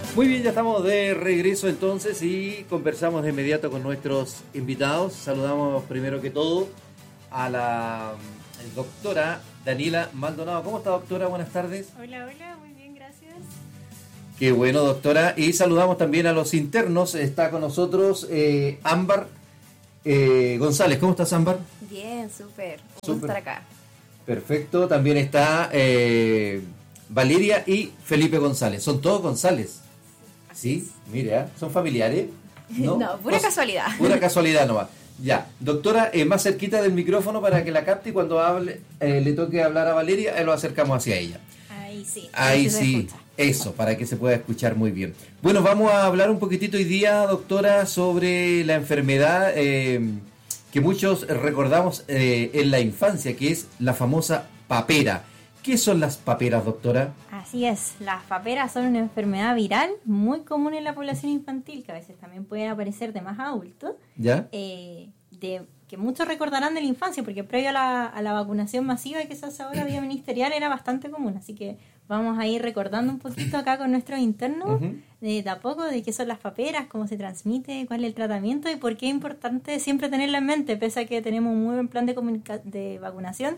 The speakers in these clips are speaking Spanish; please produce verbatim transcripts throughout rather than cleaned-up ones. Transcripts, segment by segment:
Muy bien, ya estamos de regreso entonces y conversamos de inmediato con nuestros invitados. Saludamos primero que todo a la eh, doctora Daniela Maldonado. ¿Cómo está, doctora? Buenas tardes. Hola, hola, muy bien, gracias. Qué bueno, doctora. Y saludamos también a los internos. Está con nosotros eh, Ámbar eh, González. ¿Cómo estás, Ámbar? Bien, súper. Un Súper. gusto estar acá. Perfecto. También está eh, Valeria y Felipe González. Son todos González. Sí, mire, ¿eh? ¿Son familiares? No, no pura Pues, casualidad. Pura casualidad nomás. Ya, doctora, eh, más cerquita del micrófono para que la capte y cuando hable, eh, le toque hablar a Valeria, eh, lo acercamos hacia ella. Ahí sí. Ahí se sí, escucha. eso, para que se pueda escuchar muy bien. Bueno, vamos a hablar un poquitito hoy día, doctora, sobre la enfermedad eh, que muchos recordamos eh, en la infancia, que es la famosa papera. ¿Qué son las paperas, doctora? Así es, las paperas son una enfermedad viral muy común en la población infantil, que a veces también pueden aparecer de más adultos, ¿Ya? eh, de, que muchos recordarán de la infancia, porque previo a la, a la vacunación masiva que se hace ahora vía ministerial era bastante común, así que vamos a ir recordando un poquito acá con nuestros internos, Uh-huh. de, de a poco, de qué son las paperas, cómo se transmite, cuál es el tratamiento y por qué es importante siempre tenerla en mente, pese a que tenemos un muy buen plan de, comunica- de vacunación,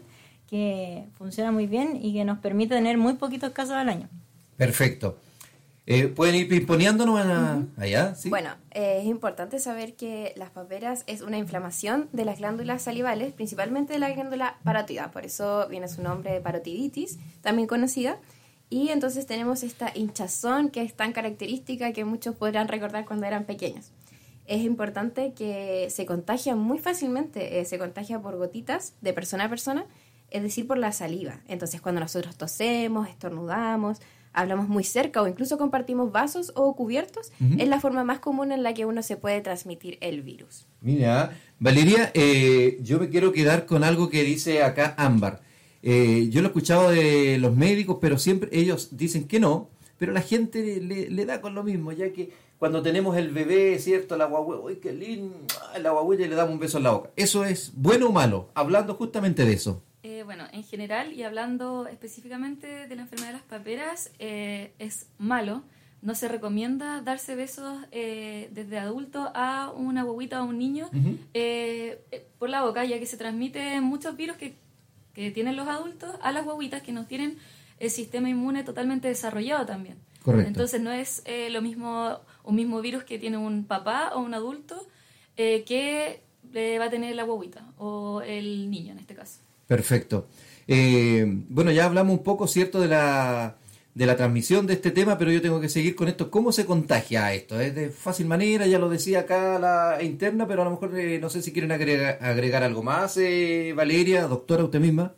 que funciona muy bien y que nos permite tener muy poquitos casos al año. Perfecto. Eh, ¿Pueden ir pimponeándonos a- uh-huh. allá? ¿Sí? Bueno, eh, es importante saber que las paperas es una inflamación de las glándulas salivales, principalmente de la glándula parótida, por eso viene su nombre de parotiditis, también conocida, y entonces tenemos esta hinchazón que es tan característica que muchos podrán recordar cuando eran pequeños. Es importante que se contagia muy fácilmente, eh, se contagia por gotitas de persona a persona, es decir, por la saliva. Entonces, cuando nosotros tosemos, estornudamos, hablamos muy cerca o incluso compartimos vasos o cubiertos, uh-huh. es la forma más común en la que uno se puede transmitir el virus. Mira, Valeria, eh, yo me quiero quedar con algo que dice acá Ámbar. Eh, yo lo he escuchado de los médicos, pero siempre ellos dicen que no, pero la gente le, le da con lo mismo, ya que cuando tenemos el bebé, ¿cierto? La guagüita, ¡uy, qué lindo! La guagüita y le damos un beso en la boca. ¿Eso es bueno o malo? Hablando justamente de eso. Eh, bueno, en general y hablando específicamente de la enfermedad de las paperas, eh, es malo. No se recomienda darse besos eh, desde adulto a una guaguita o a un niño uh-huh. eh, por la boca, ya que se transmiten muchos virus que, que tienen los adultos a las guaguitas que no tienen el sistema inmune totalmente desarrollado también. Correcto. Entonces no es eh, lo mismo un mismo virus que tiene un papá o un adulto eh, que eh, va a tener la guaguita o el niño en este caso. Perfecto. Eh, bueno, ya hablamos un poco, ¿cierto?, de la, de la transmisión de este tema, pero yo tengo que seguir con esto. ¿Cómo se contagia esto? Es de fácil manera, ya lo decía acá la interna, pero a lo mejor eh, no sé si quieren agregar, agregar algo más, eh, Valeria, doctora, usted misma.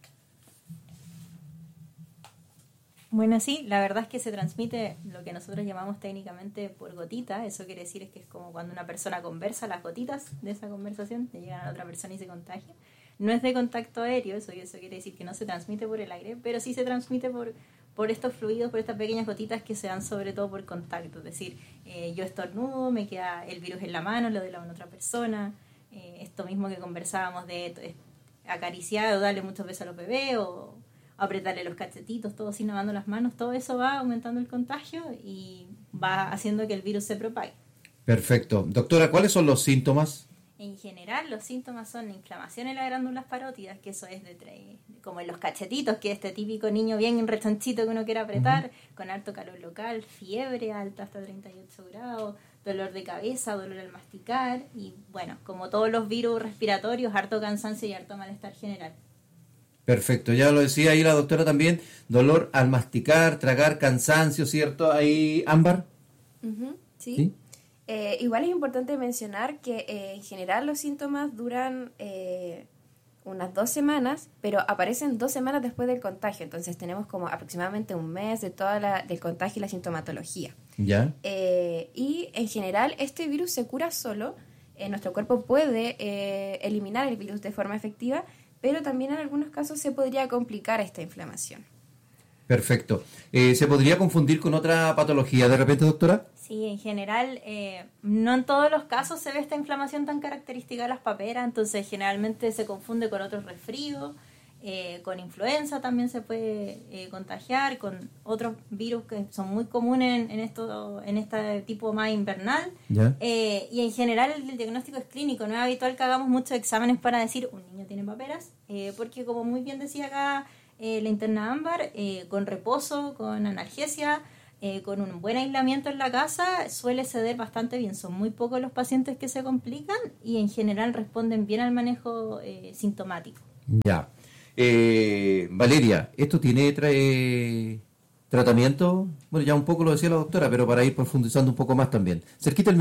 Bueno, sí, la verdad es que se transmite lo que nosotros llamamos técnicamente por gotita. Eso quiere decir es que es como cuando una persona conversa, las gotitas de esa conversación le llegan a la otra persona y se contagia. No es de contacto aéreo, eso, eso quiere decir que no se transmite por el aire, pero sí se transmite por, por estos fluidos, por estas pequeñas gotitas que se dan sobre todo por contacto. Es decir, eh, yo estornudo, me queda el virus en la mano, lo de la otra persona. Eh, esto mismo que conversábamos de eh, acariciar o darle muchos besos a los bebés o apretarle los cachetitos, todo así lavando las manos, todo eso va aumentando el contagio y va haciendo que el virus se propague. Perfecto. Doctora, ¿cuáles son los síntomas? En general, los síntomas son inflamación en las glándulas parótidas, que eso es de tre- como en los cachetitos, que es este típico niño bien rechonchito que uno quiere apretar, uh-huh. con alto calor local, fiebre alta hasta treinta y ocho grados, dolor de cabeza, dolor al masticar y, bueno, como todos los virus respiratorios, harto cansancio y harto malestar general. Perfecto, ya lo decía ahí la doctora también, dolor al masticar, tragar, cansancio, ¿cierto? Ahí, Ámbar. Uh-huh, sí. ¿Sí? Eh, igual es importante mencionar que eh, en general los síntomas duran eh, unas dos semanas, pero aparecen dos semanas después del contagio, entonces tenemos como aproximadamente un mes de toda la, del contagio y la sintomatología. ¿Ya? Eh, y en general este virus se cura solo, eh, nuestro cuerpo puede eh, eliminar el virus de forma efectiva, pero también en algunos casos se podría complicar esta inflamación. Perfecto. Eh, ¿Se podría confundir con otra patología de repente, doctora? Sí, en general, eh, no en todos los casos se ve esta inflamación tan característica de las paperas, entonces generalmente se confunde con otros resfríos, Eh, con influenza también se puede eh, contagiar, con otros virus que son muy comunes en, en, esto, en este tipo más invernal. ¿Ya? Eh, y en general el, el diagnóstico es clínico, no es habitual que hagamos muchos exámenes para decir un niño tiene paperas, eh, porque como muy bien decía acá eh, la interna Ámbar, eh, con reposo, con analgesia, eh, con un buen aislamiento en la casa, suele ceder bastante bien. Son muy pocos los pacientes que se complican y en general responden bien al manejo eh, sintomático. Ya. Eh, Valeria, ¿esto tiene trae, tratamiento? Bueno, ya un poco lo decía la doctora, pero para ir profundizando un poco más también. Cerquita el